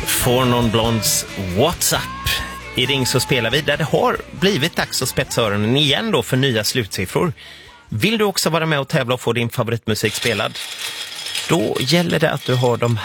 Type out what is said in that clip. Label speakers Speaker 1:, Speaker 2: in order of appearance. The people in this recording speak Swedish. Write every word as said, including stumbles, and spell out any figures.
Speaker 1: Four Non Blondes WhatsApp. I Ring så spelar vi där det har blivit dags att spetsa öronen igen då för nya slutsiffror. Vill du också vara med och tävla och få din favoritmusik spelad? Då gäller det att du har de